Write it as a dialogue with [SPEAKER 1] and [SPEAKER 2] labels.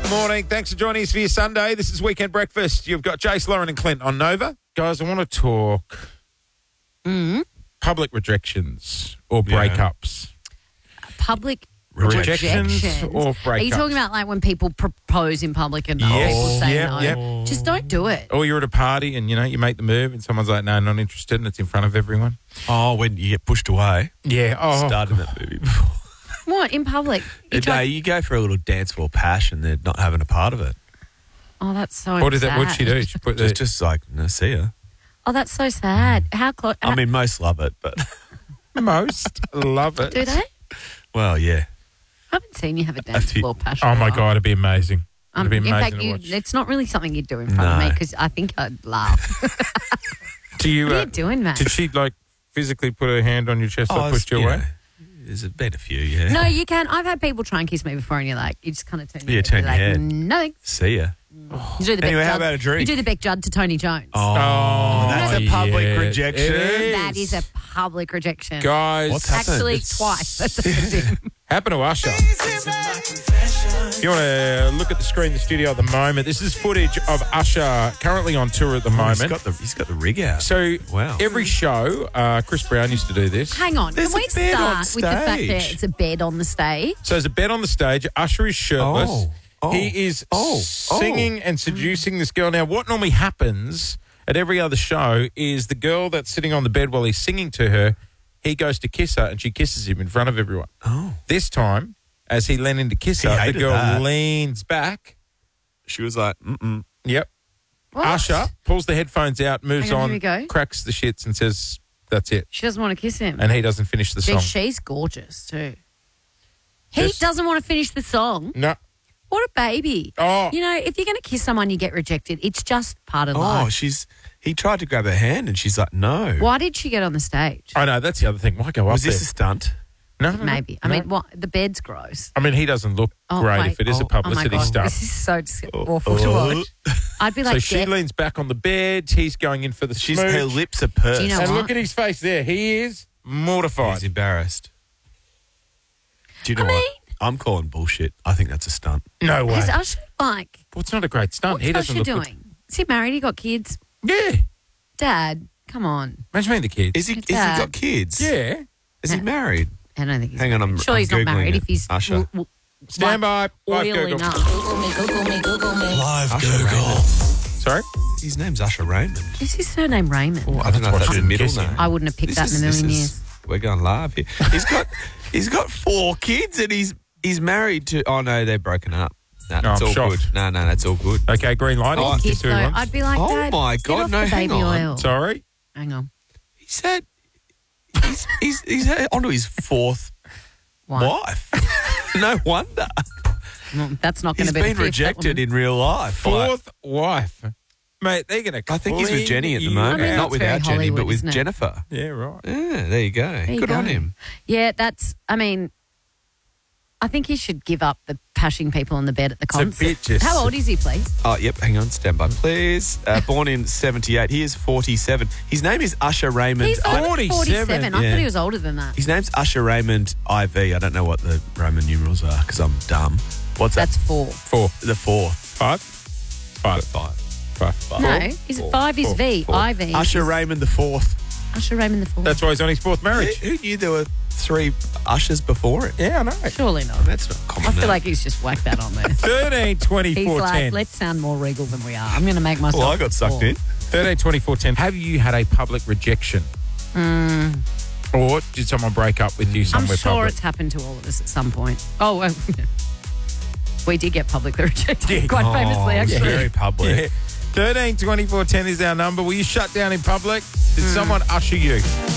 [SPEAKER 1] Morning. Thanks for joining us for your Sunday. This is Weekend Breakfast. You've got Jace, Lauren and Clint on Nova. Guys, I want to talk public rejections or breakups.
[SPEAKER 2] Public
[SPEAKER 1] Rejections
[SPEAKER 2] rejection.
[SPEAKER 1] or breakups.
[SPEAKER 2] Are you talking about like when people propose in public and people say no?
[SPEAKER 1] Yep.
[SPEAKER 2] Just don't do it.
[SPEAKER 1] Or you're at a party and, you make the move and someone's like, no, not interested, and it's in front of everyone.
[SPEAKER 3] Oh, when you get pushed away.
[SPEAKER 1] Yeah. Oh,
[SPEAKER 3] Started that movie before.
[SPEAKER 2] What, in public?
[SPEAKER 3] No, you go for a little dance for passion. They're not having a part of it.
[SPEAKER 2] Oh, that's so
[SPEAKER 1] What did
[SPEAKER 2] sad.
[SPEAKER 1] that? What'd she do? She put
[SPEAKER 3] Just like, no, see ya.
[SPEAKER 2] Oh, that's so sad. How close?
[SPEAKER 3] I mean, most love it, but
[SPEAKER 1] most love it.
[SPEAKER 2] do they?
[SPEAKER 3] well, yeah.
[SPEAKER 2] I haven't seen you have a dance
[SPEAKER 3] few-
[SPEAKER 2] floor passion.
[SPEAKER 1] Oh my God, it'd be amazing. It'd be
[SPEAKER 2] in
[SPEAKER 1] amazing
[SPEAKER 2] fact,
[SPEAKER 1] to watch.
[SPEAKER 2] it's not really something you'd do in front of me
[SPEAKER 3] No.
[SPEAKER 2] because I think I'd laugh.
[SPEAKER 1] Do you?
[SPEAKER 2] What are you doing, man?
[SPEAKER 1] Did she physically put her hand on your chest or pushed you away?
[SPEAKER 3] There's been a few, yeah.
[SPEAKER 2] No, you can. I've had people try and kiss me before, and you're like, you just kind of turn your
[SPEAKER 3] Yeah,
[SPEAKER 2] head.
[SPEAKER 3] turn
[SPEAKER 2] You're
[SPEAKER 3] your
[SPEAKER 2] like,
[SPEAKER 3] head.
[SPEAKER 2] no thanks.
[SPEAKER 3] See ya.
[SPEAKER 2] You do the
[SPEAKER 3] Anyway,
[SPEAKER 2] Beck
[SPEAKER 3] how
[SPEAKER 2] Judd.
[SPEAKER 3] about a drink?
[SPEAKER 2] You do the Beck Judd to Tony Jones.
[SPEAKER 1] Oh,
[SPEAKER 3] that's a public
[SPEAKER 1] yeah,
[SPEAKER 3] rejection.
[SPEAKER 1] it is.
[SPEAKER 2] That is a public rejection.
[SPEAKER 1] Guys,
[SPEAKER 3] What's happened?
[SPEAKER 2] Actually, twice. That's a thing.
[SPEAKER 1] happened to Usher. If you want to look at the screen in the studio at the moment, this is footage of Usher currently on tour at the moment.
[SPEAKER 3] He's got the rig out.
[SPEAKER 1] So
[SPEAKER 3] Wow.
[SPEAKER 1] every show, Chris Brown used to do this.
[SPEAKER 2] Hang on.
[SPEAKER 3] There's
[SPEAKER 2] Can we
[SPEAKER 3] a bed on
[SPEAKER 2] start with the fact that
[SPEAKER 3] stage.
[SPEAKER 2] it's a bed on the stage?
[SPEAKER 1] So there's a bed on the stage. Usher is shirtless.
[SPEAKER 3] Oh.
[SPEAKER 1] He is singing and seducing this girl. Now, what normally happens at every other show is the girl that's sitting on the bed while he's singing to her, he goes to kiss her and she kisses him in front of everyone.
[SPEAKER 3] Oh.
[SPEAKER 1] This time, as he leaned in to kiss
[SPEAKER 3] He
[SPEAKER 1] her, the
[SPEAKER 3] hated
[SPEAKER 1] girl
[SPEAKER 3] that.
[SPEAKER 1] leans back.
[SPEAKER 3] She was like, mm-mm.
[SPEAKER 1] Yep.
[SPEAKER 2] What?
[SPEAKER 1] Usher pulls the headphones out, moves
[SPEAKER 2] Hang on,
[SPEAKER 1] on,
[SPEAKER 2] here we go.
[SPEAKER 1] cracks the shits and says, that's it.
[SPEAKER 2] She doesn't want to kiss him.
[SPEAKER 1] And he doesn't finish the song.
[SPEAKER 2] She's gorgeous too. He
[SPEAKER 1] Just-
[SPEAKER 2] doesn't want to finish the song.
[SPEAKER 1] No.
[SPEAKER 2] What a baby.
[SPEAKER 1] Oh.
[SPEAKER 2] You know, if you're going to kiss someone, you get rejected. It's just part of
[SPEAKER 3] Oh,
[SPEAKER 2] life.
[SPEAKER 3] he tried to grab her hand and she's like, no.
[SPEAKER 2] Why did she get on the stage?
[SPEAKER 1] I know, that's the other thing. Why go
[SPEAKER 3] Was
[SPEAKER 1] up
[SPEAKER 3] this
[SPEAKER 1] there?
[SPEAKER 3] a stunt?
[SPEAKER 1] No.
[SPEAKER 2] Maybe. I
[SPEAKER 1] No.
[SPEAKER 2] mean, what? The bed's gross.
[SPEAKER 1] I mean, he doesn't look great
[SPEAKER 2] wait.
[SPEAKER 1] if it is a
[SPEAKER 2] Oh my
[SPEAKER 1] publicity
[SPEAKER 2] God.
[SPEAKER 1] stunt.
[SPEAKER 2] This is so awful to watch. I'd be like,
[SPEAKER 1] So she leans back on the bed. He's going in for the
[SPEAKER 3] Her
[SPEAKER 1] smooch.
[SPEAKER 3] lips are pursed.
[SPEAKER 2] Do you know
[SPEAKER 1] And
[SPEAKER 2] what?
[SPEAKER 1] look at his face there. He is mortified.
[SPEAKER 3] He's embarrassed. Do you know
[SPEAKER 2] I
[SPEAKER 3] what?
[SPEAKER 2] mean-
[SPEAKER 3] I'm calling bullshit. I think that's a stunt.
[SPEAKER 1] No way.
[SPEAKER 2] Is Usher like,
[SPEAKER 1] Well, it's not a great stunt.
[SPEAKER 2] what's
[SPEAKER 1] He doesn't
[SPEAKER 2] Usher
[SPEAKER 1] look
[SPEAKER 2] doing? Is he married? He got kids?
[SPEAKER 1] good. Yeah.
[SPEAKER 2] Dad, come on.
[SPEAKER 1] Imagine being the kids.
[SPEAKER 3] Is he
[SPEAKER 2] Dad.
[SPEAKER 3] got kids?
[SPEAKER 1] Yeah.
[SPEAKER 3] Is he married?
[SPEAKER 2] I don't think he's
[SPEAKER 3] Hang on,
[SPEAKER 2] married.
[SPEAKER 3] I'm-
[SPEAKER 2] Sure,
[SPEAKER 3] I'm
[SPEAKER 2] he's not
[SPEAKER 3] Googling
[SPEAKER 2] married
[SPEAKER 3] it.
[SPEAKER 2] if he's
[SPEAKER 3] Usher.
[SPEAKER 1] Stand by. Live
[SPEAKER 2] oil
[SPEAKER 1] Google.
[SPEAKER 2] enough.
[SPEAKER 3] Live Google.
[SPEAKER 1] Sorry?
[SPEAKER 3] His name's Usher Raymond.
[SPEAKER 2] Is his surname Raymond?
[SPEAKER 3] I don't know if
[SPEAKER 1] what
[SPEAKER 3] that's
[SPEAKER 1] I'm
[SPEAKER 3] a middle
[SPEAKER 1] guessing.
[SPEAKER 3] name.
[SPEAKER 2] I wouldn't have picked that in a million years.
[SPEAKER 3] We're going live here. He's got 4 kids and he's married to. Oh no, they're broken up. No,
[SPEAKER 1] No,
[SPEAKER 3] it's
[SPEAKER 1] I'm
[SPEAKER 3] all
[SPEAKER 1] shocked.
[SPEAKER 3] good. No, that's all good.
[SPEAKER 1] Okay, green light.
[SPEAKER 3] Oh,
[SPEAKER 1] He can
[SPEAKER 2] Kids,
[SPEAKER 1] kiss who
[SPEAKER 2] though,
[SPEAKER 1] he wants.
[SPEAKER 2] I'd be like,
[SPEAKER 3] Oh
[SPEAKER 2] Dad,
[SPEAKER 3] my
[SPEAKER 2] get
[SPEAKER 3] God,
[SPEAKER 2] off
[SPEAKER 3] no,
[SPEAKER 2] the
[SPEAKER 3] hang
[SPEAKER 2] baby
[SPEAKER 3] on.
[SPEAKER 2] oil.
[SPEAKER 1] Sorry?
[SPEAKER 2] Hang on.
[SPEAKER 3] He said he's onto his 4th
[SPEAKER 2] Why?
[SPEAKER 3] wife. No wonder.
[SPEAKER 2] Well, that's not going
[SPEAKER 3] He's
[SPEAKER 2] to be the
[SPEAKER 3] been
[SPEAKER 2] fifth,
[SPEAKER 3] rejected
[SPEAKER 2] that
[SPEAKER 3] in real life.
[SPEAKER 1] Fourth wife. Mate, they're going to
[SPEAKER 3] I think he's with Jenny at the moment.
[SPEAKER 2] I mean,
[SPEAKER 3] Not
[SPEAKER 2] that's
[SPEAKER 3] with
[SPEAKER 2] very
[SPEAKER 3] our Jenny,
[SPEAKER 2] Hollywood,
[SPEAKER 3] but with
[SPEAKER 2] isn't it?
[SPEAKER 3] Jennifer.
[SPEAKER 1] Yeah, right.
[SPEAKER 3] Yeah, there you go.
[SPEAKER 2] There you
[SPEAKER 3] Good on
[SPEAKER 2] go.
[SPEAKER 3] him.
[SPEAKER 2] woman. Yeah, I mean, I think he should give up the pashing people on the bed at the
[SPEAKER 1] a
[SPEAKER 2] concert.
[SPEAKER 1] bit just-
[SPEAKER 2] How old is he, please?
[SPEAKER 3] Oh, yep. Hang on. Stand by, please. Born in 78. He is 47. His name is Usher Raymond.
[SPEAKER 2] He's only
[SPEAKER 1] 47.
[SPEAKER 2] 47. I
[SPEAKER 3] Yeah.
[SPEAKER 2] thought he was older than that.
[SPEAKER 3] His name's Usher Raymond IV. I don't know what the Roman numerals are because I'm dumb. What's that?
[SPEAKER 2] That's 4.
[SPEAKER 1] 4.
[SPEAKER 3] The 4th.
[SPEAKER 1] 5? 5. 5.
[SPEAKER 2] No, is it 5 is V. IV.
[SPEAKER 3] Usher
[SPEAKER 2] is
[SPEAKER 3] Raymond the 4th.
[SPEAKER 2] Usher Raymond the 4th.
[SPEAKER 1] That's why he's on his 4th marriage.
[SPEAKER 3] Who knew there were 3 Ushers before him?
[SPEAKER 1] Yeah, I know.
[SPEAKER 2] Surely not.
[SPEAKER 3] That's not common.
[SPEAKER 2] I feel
[SPEAKER 3] name.
[SPEAKER 2] like he's just whacked that on there.
[SPEAKER 1] 13, 24,
[SPEAKER 2] He's like,
[SPEAKER 1] 10.
[SPEAKER 2] let's sound more regal than we are. I'm going to make myself.
[SPEAKER 3] Well, I got sucked in.
[SPEAKER 1] 13, 24, 10. Have you had a public rejection? Or did someone break up with you
[SPEAKER 2] I'm
[SPEAKER 1] somewhere
[SPEAKER 2] sure
[SPEAKER 1] public?
[SPEAKER 2] it's happened to all of us at some point. Oh, well, we did get publicly rejected,
[SPEAKER 1] Yeah.
[SPEAKER 2] quite famously,
[SPEAKER 3] Oh,
[SPEAKER 2] actually.
[SPEAKER 3] very public.
[SPEAKER 1] Yeah. 13, 24, 10 is our number. Were you shut down in public? Did someone usher you?